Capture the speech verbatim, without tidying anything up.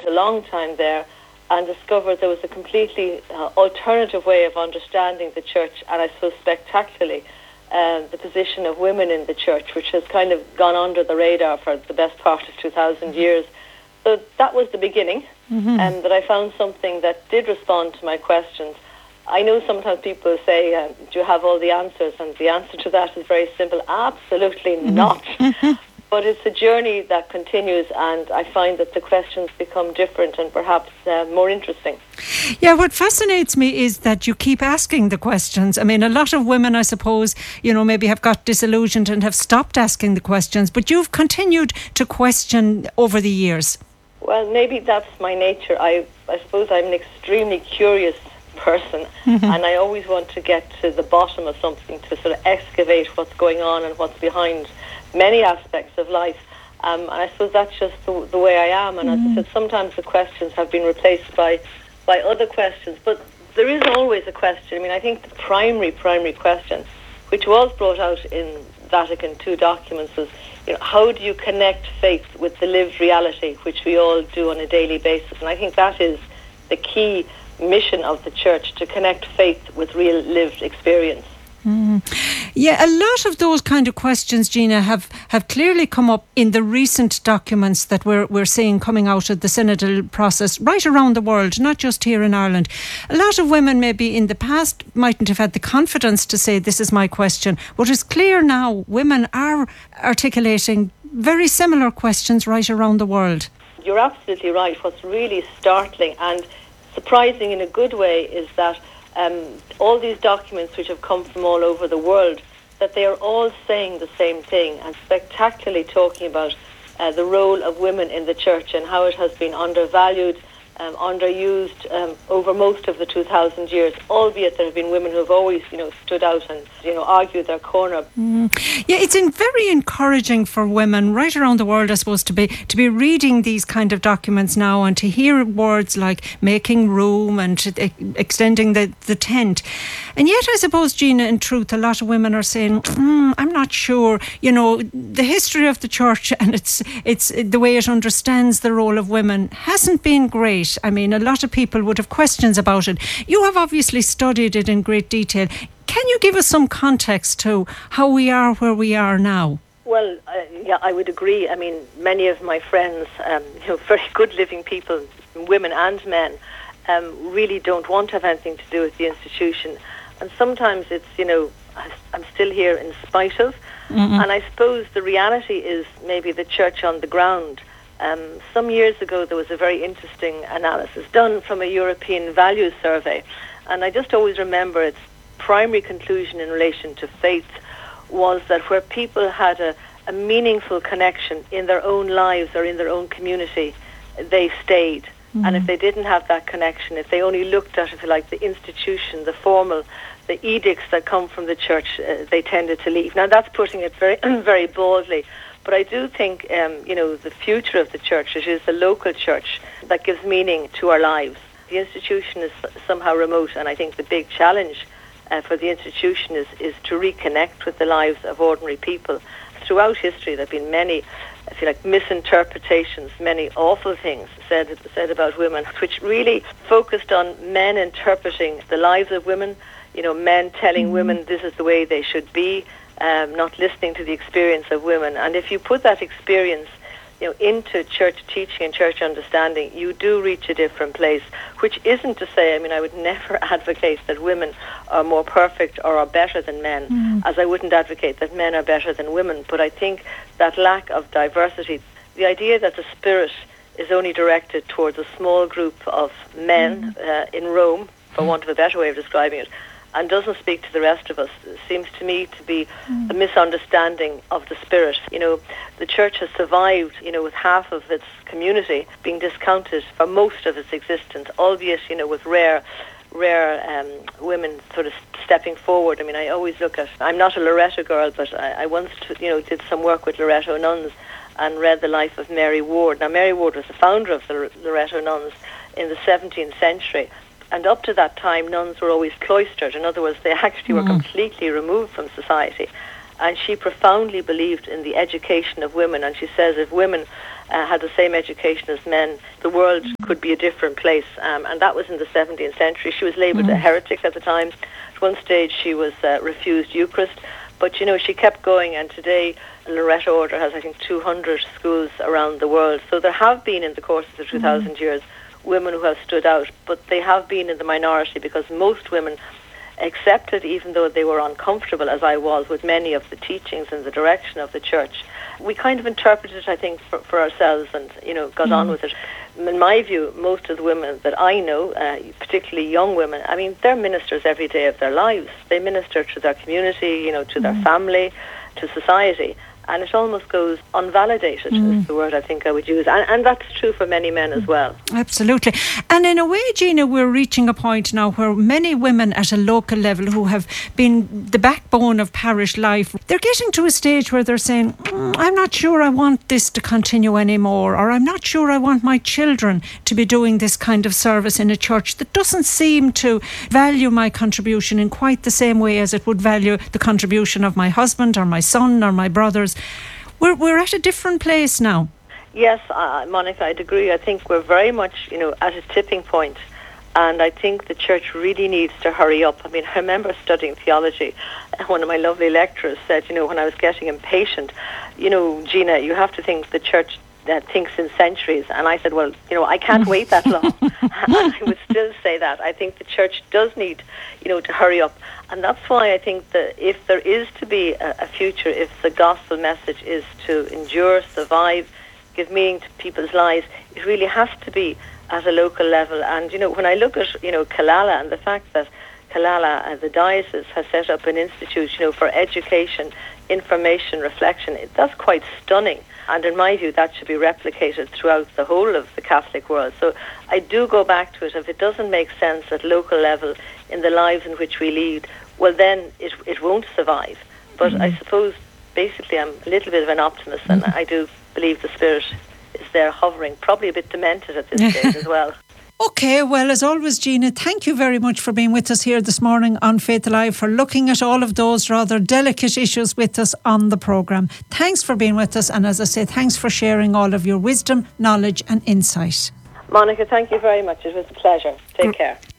a long time there and discovered there was a completely uh, alternative way of understanding the church, and I suppose spectacularly uh, the position of women in the church, which has kind of gone under the radar for the best part of two thousand years. So that was the beginning, mm-hmm. and that I found something that did respond to my questions. I know sometimes people say, uh, do you have all the answers? And the answer to that is very simple. Absolutely not. But it's a journey that continues, and I find that the questions become different and perhaps uh, more interesting. Yeah, what fascinates me is that you keep asking the questions. I mean, a lot of women, I suppose, you know, maybe have got disillusioned and have stopped asking the questions, but you've continued to question over the years. Well, maybe that's my nature. I, I suppose I'm an extremely curious person, mm-hmm. and I always want to get to the bottom of something, to sort of excavate what's going on and what's behind many aspects of life. Um, and I suppose that's just the, the way I am. And mm-hmm. as I said, sometimes the questions have been replaced by, by other questions. But there is always a question. I mean, I think the primary, primary question, which was brought out in Vatican two documents, was, you know, how do you connect faith with the lived reality, which we all do on a daily basis? And I think that is the key mission of the church, to connect faith with real lived experience. Mm. Yeah, a lot of those kind of questions, Gina, have, have clearly come up in the recent documents that we're we're seeing coming out of the synodal process right around the world, not just here in Ireland. A lot of women maybe in the past mightn't have had the confidence to say, this is my question. But it's clear now women are articulating very similar questions right around the world. You're absolutely right. What's really startling and surprising in a good way is that Um, all these documents which have come from all over the world, that they are all saying the same thing and spectacularly talking about uh, the role of women in the church and how it has been undervalued, um, underused um, over most of the two thousand years, albeit there have been women who have always, you know, stood out and, you know, argued their corner. Mm. Yeah, it's in very encouraging for women right around the world, I suppose, to be to be reading these kind of documents now and to hear words like making room and e- extending the, the tent. And yet, I suppose, Gina, in truth, a lot of women are saying, mm, I'm not sure, you know, the history of the church and it's it's the way it understands the role of women hasn't been great. I mean, a lot of people would have questions about it. You have obviously studied it in great detail. Can you give us some context to how we are where we are now? Well, uh, yeah, I would agree. I mean, many of my friends, um, you know, very good living people, women and men, um, really don't want to have anything to do with the institution. And sometimes it's, you know, I'm still here in spite of. Mm-hmm. And I suppose the reality is maybe the church on the ground. Um, some years ago, there was a very interesting analysis done from a European values survey. And I just always remember its primary conclusion in relation to faith was that where people had a, a meaningful connection in their own lives or in their own community, they stayed. Mm-hmm. And if they didn't have that connection, if they only looked at, if you like, the institution, the formal, the edicts that come from the church, uh, they tended to leave. Now, that's putting it very, very baldly. But I do think, um, you know, the future of the church, it is the local church that gives meaning to our lives. The institution is somehow remote, and I think the big challenge uh, for the institution is, is to reconnect with the lives of ordinary people. Throughout history, there have been many, I feel like, misinterpretations, many awful things said said about women, which really focused on men interpreting the lives of women, you know, men telling mm-hmm. women this is the way they should be, Um, not listening to the experience of women. And if you put that experience, you know, into church teaching and church understanding, you do reach a different place, which isn't to say, I mean, I would never advocate that women are more perfect or are better than men, mm. as I wouldn't advocate that men are better than women. But I think that lack of diversity, the idea that the Spirit is only directed towards a small group of men mm. uh, in Rome, for want of a better way of describing it, and doesn't speak to the rest of us, seems to me to be mm. a misunderstanding of the Spirit. You know, the church has survived, you know, with half of its community being discounted for most of its existence, albeit, you know, with rare, rare um, women sort of stepping forward. I mean, I always look at, I'm not a Loreto girl, but I, I once, you know, did some work with Loreto nuns and read the life of Mary Ward. Now, Mary Ward was the founder of the Loreto nuns in the seventeenth century. And up to that time, nuns were always cloistered. In other words, they actually were mm. completely removed from society. And she profoundly believed in the education of women. And she says if women uh, had the same education as men, the world could be a different place. Um, and that was in the seventeenth century. She was labelled mm. a heretic at the time. At one stage she was uh, refused Eucharist. But, you know, she kept going, and today Loreto Order has, I think, two hundred schools around the world. So there have been, in the course of the two thousand mm. years, women who have stood out, but they have been in the minority because most women accepted, even though they were uncomfortable, as I was, with many of the teachings and the direction of the church. We kind of interpreted it, I think, for, for ourselves and, you know, got mm. on with it. In my view, most of the women that I know, uh, particularly young women, I mean, they're ministers every day of their lives. They minister to their community, you know, to mm. their family, to society. And it almost goes unvalidated, mm. is the word I think I would use. And, and that's true for many men as well. Absolutely. And in a way, Gina, we're reaching a point now where many women at a local level who have been the backbone of parish life, they're getting to a stage where they're saying, mm, I'm not sure I want this to continue anymore, or I'm not sure I want my children to be doing this kind of service in a church that doesn't seem to value my contribution in quite the same way as it would value the contribution of my husband or my son or my brothers. We're we're at a different place now. Yes, uh, Monica, I'd agree. I think we're very much, you know, at a tipping point, and I think the church really needs to hurry up. I mean, I remember studying theology, and one of my lovely lecturers said, you know, when I was getting impatient, you know, Gina, you have to think the church that thinks in centuries. And I said, well, you know, I can't wait that long. And I would still say that. I think the church does need, you know, to hurry up. And that's why I think that if there is to be a, a future, if the gospel message is to endure, survive, give meaning to people's lives, it really has to be at a local level. And, you know, when I look at, you know, Killala and the fact that Killala, uh, the diocese, has set up an institute, you know, for education, information, reflection, it, that's quite stunning. And in my view, that should be replicated throughout the whole of the Catholic world. So I do go back to it. If it doesn't make sense at local level in the lives in which we lead, well, then it it won't survive. But mm-hmm. I suppose, basically, I'm a little bit of an optimist, and mm-hmm. I do believe the Spirit is there hovering, probably a bit demented at this stage as well. Okay, well, as always, Gina, thank you very much for being with us here this morning on Faith Alive, for looking at all of those rather delicate issues with us on the programme. Thanks for being with us, and as I say, thanks for sharing all of your wisdom, knowledge and insight. Monica, thank you very much. It was a pleasure. Take care.